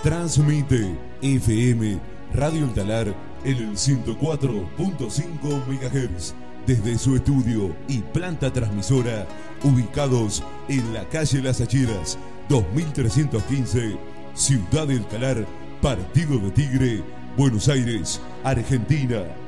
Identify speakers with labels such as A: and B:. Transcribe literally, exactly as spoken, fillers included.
A: Transmite F M Radio El Talar en el ciento cuatro punto cinco megahertz desde su estudio y planta transmisora ubicados en la calle Las Acheras dos mil trescientos quince, Ciudad del Talar, Partido de Tigre, Buenos Aires, Argentina.